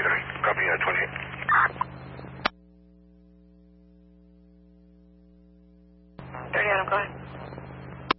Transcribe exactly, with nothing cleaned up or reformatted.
twenty-three. Copy, uh, twenty-eight. thirty, Adam, go ahead.